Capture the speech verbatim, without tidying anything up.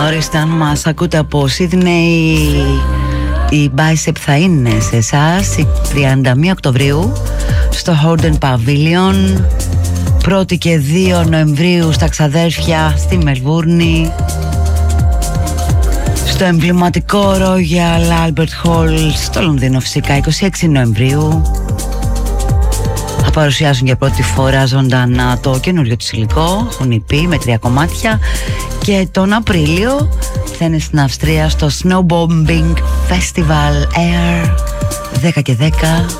Ορίστε, αν μας ακούτε από Σίδνεϊ, η Bicep θα είναι σε εσάς η τριάντα μία Οκτωβρίου στο Horden Pavilion, πρώτη και δύο Νοεμβρίου στα Ξαδέρφια στη Μελβούρνη, στο εμβληματικό Royal Albert Hall στο Λονδίνο φυσικά είκοσι έξι Νοεμβρίου. Θα παρουσιάσουν για πρώτη φορά ζωντανά το καινούριο του υλικό, έχουν ι πι με τρία κομμάτια, και τον Απρίλιο θα είναι στην Αυστρία στο Snowbombing Festival Air δέκα και δέκα.